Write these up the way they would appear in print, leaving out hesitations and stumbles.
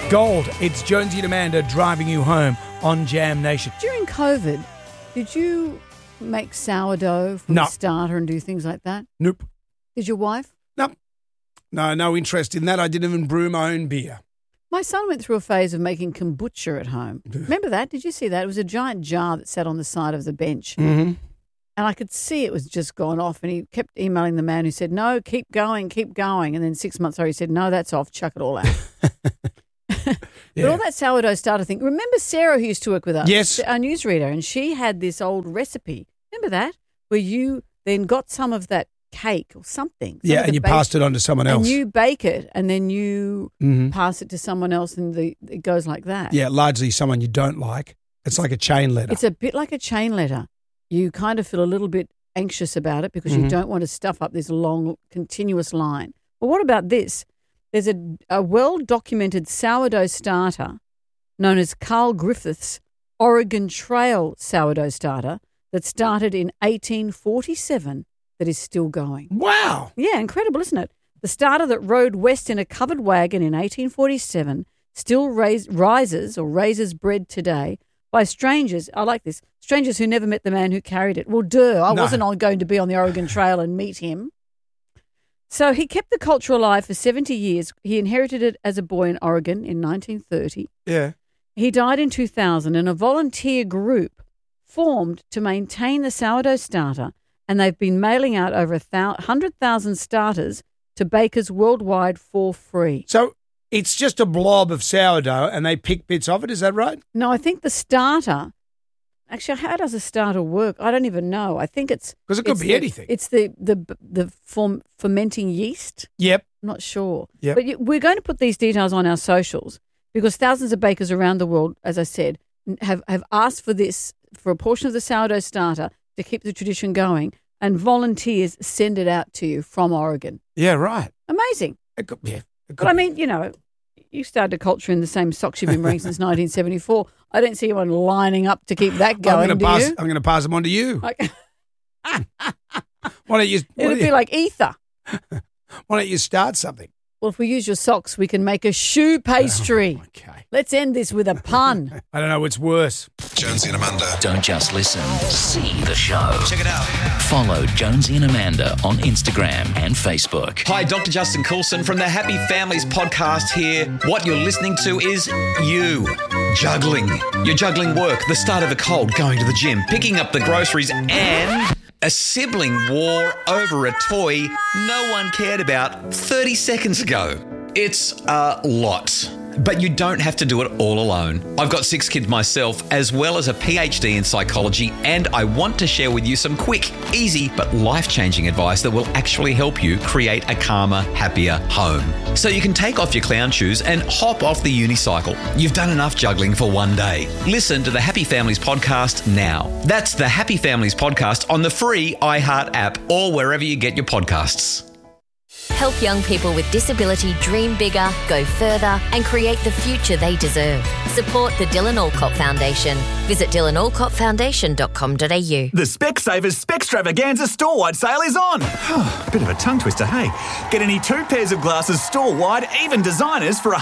Gold. It's Jonesy and Amanda driving you home on Jam Nation. During COVID, did you make sourdough from the starter and do things like that? Nope. Did your wife? Nope. No interest in that. I didn't even brew my own beer. My son went through a phase of making kombucha at home. Remember that? Did you see that? It was a giant jar that sat on the side of the bench. Mm-hmm. And I could see it was just gone off. And he kept emailing the man who said, no, keep going. And then 6 months later, he said, no, that's off. Chuck it all out. Yeah. But all that sourdough starter thing. Remember Sarah who used to work with us? Yes. Our newsreader. And she had this old recipe. Remember that? Where you then got some of that cake or something. Yeah, and you passed it on to someone else. And you bake it and then you pass it to someone else and it goes like that. Yeah, largely someone you don't like. It's like a chain letter. It's a bit like a chain letter. You kind of feel a little bit anxious about it because you don't want to stuff up this long, continuous line. Well, what about this? There's a well-documented sourdough starter known as Carl Griffith's Oregon Trail sourdough starter that started in 1847 that is still going. Wow. Yeah, incredible, isn't it? The starter that rode west in a covered wagon in 1847 still raises bread today by strangers. I like this. Strangers who never met the man who carried it. Well, I wasn't going to be on the Oregon Trail and meet him. So he kept the culture alive for 70 years. He inherited it as a boy in Oregon in 1930. Yeah. He died in 2000 and a volunteer group formed to maintain the sourdough starter, and they've been mailing out over 100,000 starters to bakers worldwide for free. So it's just a blob of sourdough and they pick bits of it, is that right? No, I think the starter... Actually, how does a starter work? I don't even know. I think it's... Because it could be anything. It's the fermenting yeast. Yep. I'm not sure. Yep. But we're going to put these details on our socials because thousands of bakers around the world, as I said, have asked for this, for a portion of the sourdough starter to keep the tradition going, and volunteers send it out to you from Oregon. Yeah, right. Amazing. But I mean, you started a culture in the same socks you've been wearing since 1974. I don't see anyone lining up to keep that going, I'm going to pass them on to you. Okay. Why don't you? It'd be like ether. Why don't you start something? Well, if we use your socks, we can make a shoe pastry. Oh, okay. Let's end this with a pun. I don't know what's worse. Jonesy and Amanda. Don't just listen, see the show. Check it out. Follow Jonesy and Amanda on Instagram and Facebook. Hi, Dr. Justin Coulson from the Happy Families podcast here. What you're listening to is you juggling. You're juggling work, the start of a cold, going to the gym, picking up the groceries, and a sibling war over a toy no one cared about 30 seconds ago. It's a lot. But you don't have to do it all alone. I've got 6 kids myself, as well as a PhD in psychology, and I want to share with you some quick, easy, but life-changing advice that will actually help you create a calmer, happier home. So you can take off your clown shoes and hop off the unicycle. You've done enough juggling for one day. Listen to the Happy Families podcast now. That's the Happy Families podcast on the free iHeart app or wherever you get your podcasts. Help young people with disability dream bigger, go further and create the future they deserve. Support the Dylan Alcott Foundation. Visit dylanalcottfoundation.com.au. The Specsavers Spextravaganza store-wide sale is on. Bit of a tongue twister, hey? Get any 2 pairs of glasses store-wide, even designers, for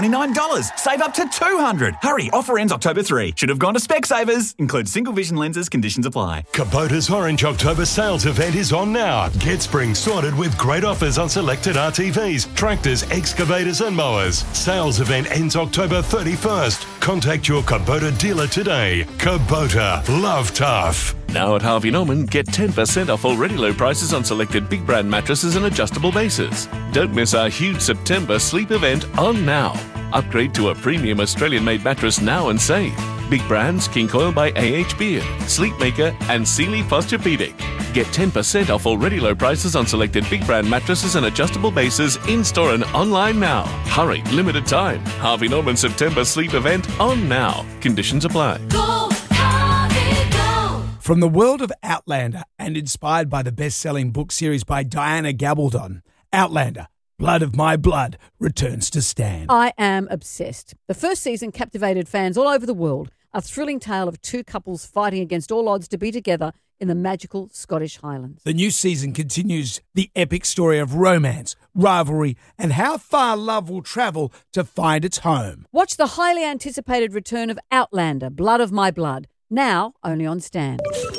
$199. Save up to $200. Hurry, offer ends October 3. Should have gone to Specsavers. Includes single vision lenses, conditions apply. Kubota's Orange October sales event is on now. Get spring sorted with great offers on selected RTVs, tractors, excavators and mowers. Sales event ends October 31st. Contact your Kubota dealer today. Kubota, love tough. Now at Harvey Norman, get 10% off already low prices on selected big brand mattresses and adjustable bases. Don't miss our huge September sleep event on now. Upgrade to a premium Australian-made mattress now and save. Big brands King Coil by AH Beard, Sleepmaker and Sealy Posturepedic. Get 10% off already low prices on selected big brand mattresses and adjustable bases in-store and online now. Hurry, limited time. Harvey Norman September sleep event on now. Conditions apply. Go, Harvey, go. From the world of Outlander and inspired by the best-selling book series by Diana Gabaldon, Outlander, Blood of My Blood returns to Stan. I am obsessed. The first season captivated fans all over the world. a thrilling tale of two couples fighting against all odds to be together in the magical Scottish Highlands. The new season continues the epic story of romance, rivalry, and how far love will travel to find its home. Watch the highly anticipated return of Outlander, Blood of My Blood, now only on Stan.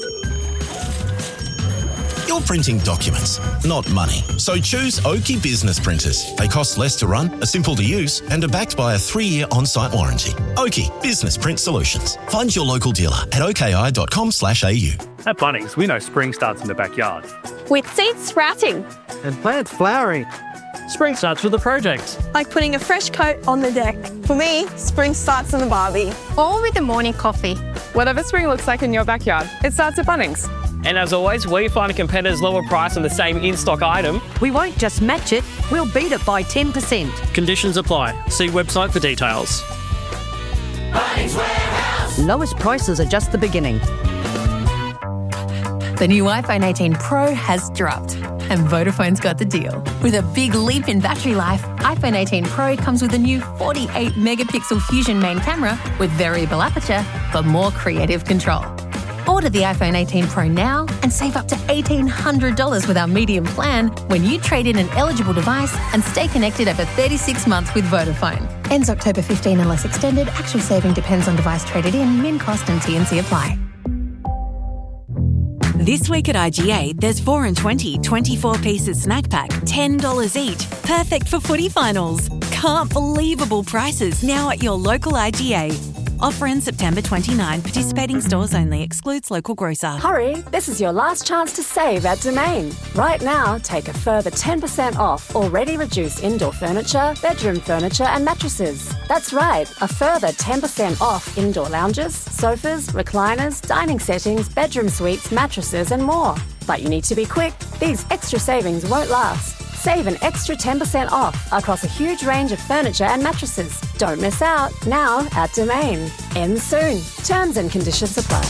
You're printing documents, not money. So choose Oki Business Printers. They cost less to run, are simple to use, and are backed by a 3-year on-site warranty. Oki Business Print Solutions. Find your local dealer at oki.com/au. At Bunnings, we know spring starts in the backyard. With seeds sprouting. And plants flowering. Spring starts with a project. Like putting a fresh coat on the deck. For me, spring starts in the barbie. Or with the morning coffee. Whatever spring looks like in your backyard, it starts at Bunnings. And as always, we find a competitor's lower price on the same in-stock item. We won't just match it, we'll beat it by 10%. Conditions apply. See website for details. Bunnings Warehouse. Lowest prices are just the beginning. The new iPhone 18 Pro has dropped, and Vodafone's got the deal. With a big leap in battery life, iPhone 18 Pro comes with a new 48-megapixel Fusion main camera with variable aperture for more creative control. Order the iPhone 18 Pro now and save up to $1,800 with our medium plan when you trade in an eligible device and stay connected over 36 months with Vodafone. Ends October 15 unless extended. Actual saving depends on device traded in. Min cost and T&C apply. This week at IGA, there's 4 and 20 24-pieces snack pack, $10 each. Perfect for footy finals. Can't believable prices now at your local IGA. Offer in September 29. Participating stores only. Excludes local grocer. Hurry, this is your last chance to save at Domain. Right now, take a further 10% off already reduced indoor furniture, bedroom furniture and mattresses. That's right, a further 10% off indoor lounges, sofas, recliners, dining settings, bedroom suites, mattresses and more. But you need to be quick. These extra savings won't last. Save an extra 10% off across a huge range of furniture and mattresses. Don't miss out. Now at Domain. Ends soon. Terms and conditions apply.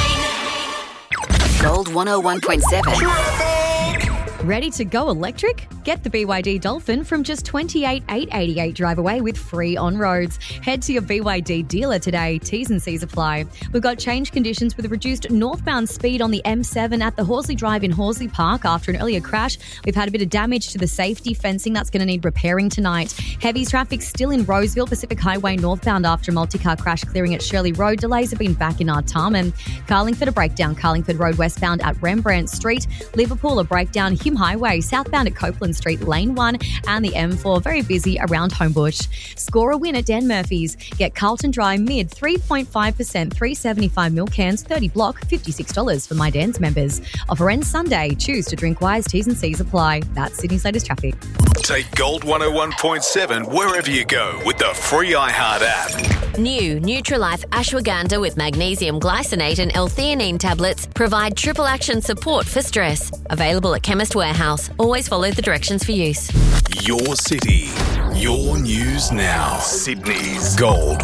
Gold 101.7. Ready to go electric? Get the BYD Dolphin from just $28,888 drive away with free on-roads. Head to your BYD dealer today. T's and C's apply. We've got change conditions with a reduced northbound speed on the M7 at the Horsley Drive in Horsley Park after an earlier crash. We've had a bit of damage to the safety fencing that's going to need repairing tonight. Heavy traffic still in Roseville Pacific Highway northbound after a multi-car crash clearing at Shirley Road. Delays have been back in Artarmon. Carlingford a breakdown. Carlingford Road westbound at Rembrandt Street. Liverpool a breakdown. Hume Highway southbound at Copeland Street, Lane 1 and the M4 very busy around Homebush. Score a win at Dan Murphy's. Get Carlton Dry mid 3.5%, 375 ml cans, 30 block, $56 for My Dan's members. Offer ends Sunday. Choose to drink wise. T's and C's apply. That's Sydney's latest traffic. Take Gold 101.7 wherever you go with the free iHeart app. New Nutrilife Ashwagandha with magnesium glycinate and L-theanine tablets provide triple action support for stress. Available at Chemist Warehouse. Always follow the directions for use. Your city, your news now. Sydney's Gold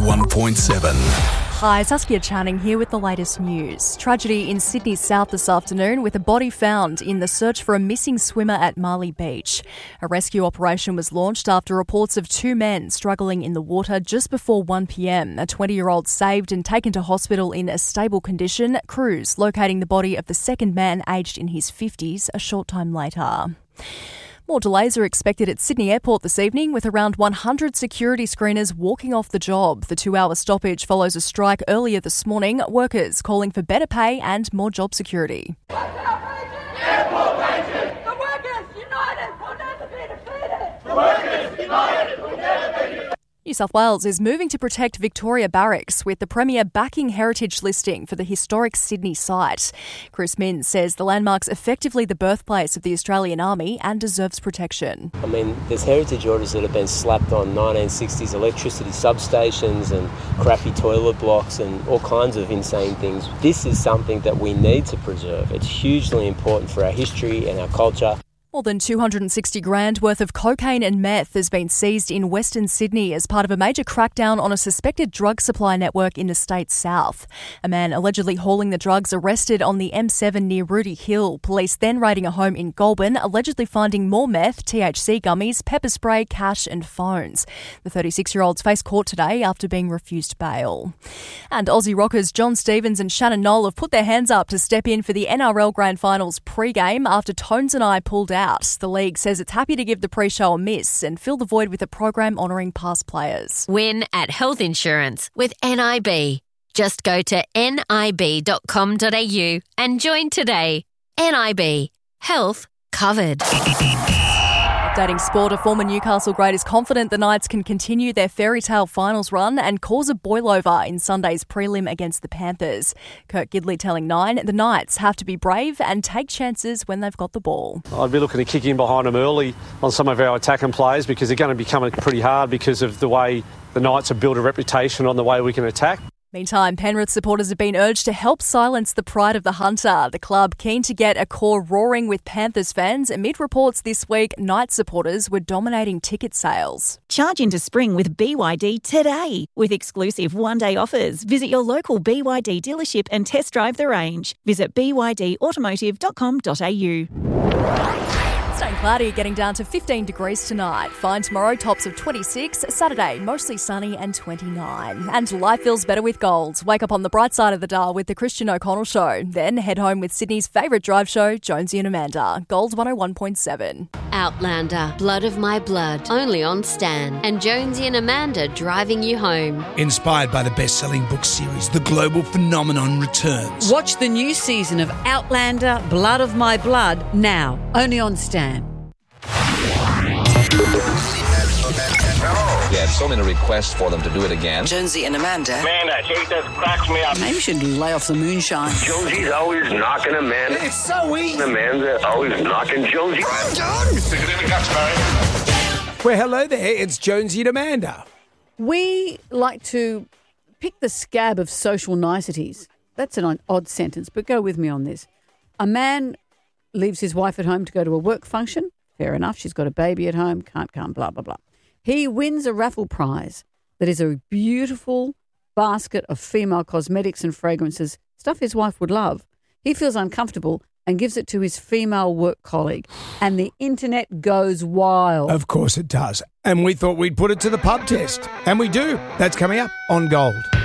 101.7. Hi, Saskia Channing here with the latest news. Tragedy in Sydney South this afternoon with a body found in the search for a missing swimmer at Marley Beach. A rescue operation was launched after reports of 2 men struggling in the water just before 1 p.m. A 20-year-old saved and taken to hospital in a stable condition. Crews locating the body of the second man aged in his 50s a short time later. More delays are expected at Sydney Airport this evening, with around 100 security screeners walking off the job. The 2-hour stoppage follows a strike earlier this morning, workers calling for better pay and more job security. Airport Region! The workers united will never be defeated! The workers united will never be defeated! New South Wales is moving to protect Victoria Barracks, with the Premier backing heritage listing for the historic Sydney site. Chris Minns says the landmark's effectively the birthplace of the Australian Army and deserves protection. I mean, there's heritage orders that have been slapped on 1960s electricity substations and crappy toilet blocks and all kinds of insane things. This is something that we need to preserve. It's hugely important for our history and our culture. More than 260 grand worth of cocaine and meth has been seized in Western Sydney as part of a major crackdown on a suspected drug supply network in the state's south. A man allegedly hauling the drugs arrested on the M7 near Rooty Hill. Police then raiding a home in Goulburn, allegedly finding more meth, THC gummies, pepper spray, cash and phones. The 36-year-olds face court today after being refused bail. And Aussie rockers John Stevens and Shannon Knoll have put their hands up to step in for the NRL Grand Finals pre-game after Tones and I pulled out. The league says it's happy to give the pre-show a miss and fill the void with a program honouring past players. Win at health insurance with NIB. Just go to nib.com.au and join today. NIB. Health covered. Updating sport, a former Newcastle great is confident the Knights can continue their fairy tale finals run and cause a boil-over in Sunday's prelim against the Panthers. Kirk Gidley telling Nine the Knights have to be brave and take chances when they've got the ball. I'd be looking to kick in behind them early on some of our attacking plays because they're going to be coming pretty hard because of the way the Knights have built a reputation on the way we can attack. Meantime, Penrith supporters have been urged to help silence the pride of the hunter. The club keen to get a core roaring with Panthers fans amid reports this week Knights supporters were dominating ticket sales. Charge into spring with BYD today. With exclusive one-day offers, visit your local BYD dealership and test drive the range. Visit bydautomotive.com.au. Staying cloudy, getting down to 15 degrees tonight. Fine tomorrow, tops of 26. Saturday, mostly sunny and 29. And life feels better with gold. Wake up on the bright side of the dial with the Christian O'Connell Show. Then head home with Sydney's favourite drive show, Jonesy and Amanda. Gold 101.7. Outlander, Blood of My Blood, only on Stan. And Jonesy and Amanda driving you home. Inspired by the best-selling book series, The Global Phenomenon returns. Watch the new season of Outlander, Blood of My Blood, now, only on Stan. Yeah, so many requests for them to do it again. Jonesy and Amanda. Man, that hate that cracks me up. Maybe you should lay off the moonshine. Jonesy's always knocking Amanda. It's so easy. Amanda always knocking Jonesy. I'm done. Stick it in the guts, Barry. Well, hello there. It's Jonesy and Amanda. We like to pick the scab of social niceties. That's an odd sentence, but go with me on this. A man leaves his wife at home to go to a work function. Fair enough. She's got a baby at home. Can't come, blah, blah, blah. He wins a raffle prize that is a beautiful basket of female cosmetics and fragrances, stuff his wife would love. He feels uncomfortable and gives it to his female work colleague, and the internet goes wild. Of course it does. And we thought we'd put it to the pub test. And we do. That's coming up on Gold.